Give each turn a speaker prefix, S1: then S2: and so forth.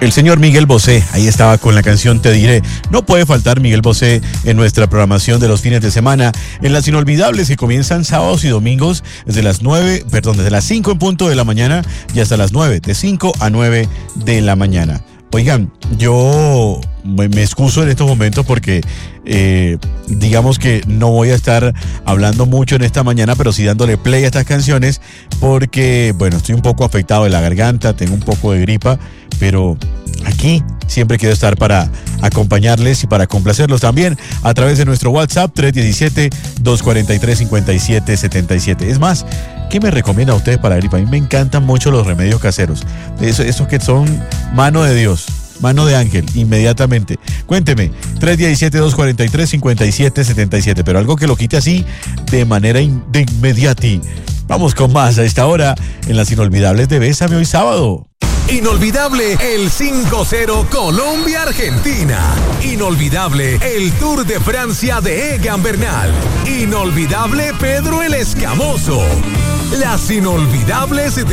S1: El señor Miguel Bosé, ahí estaba con la canción Te Diré. No puede faltar Miguel Bosé en nuestra programación de los fines de semana, en las inolvidables que comienzan sábados y domingos desde las 5 en punto de la mañana y hasta las 9, de 5 a 9 de la mañana. Oigan, yo me excuso en estos momentos porque digamos que no voy a estar hablando mucho en esta mañana, pero sí dándole play a estas canciones porque, bueno, estoy un poco afectado de la garganta, tengo un poco de gripa, pero aquí siempre quiero estar para acompañarles y para complacerlos también a través de nuestro WhatsApp 317-243-5777. Es más, ¿qué me recomienda a ustedes para gripa? A mí me encantan mucho los remedios caseros, esos que son mano de Dios, mano de ángel, inmediatamente. Cuénteme, 317-243-5777, pero algo que lo quite así de manera de inmediati. Vamos con más a esta hora en las inolvidables de Bésame Hoy Sábado.
S2: Inolvidable el 5-0 Colombia-Argentina. Inolvidable el Tour de Francia de Egan Bernal. Inolvidable Pedro el Escamoso. Las inolvidables de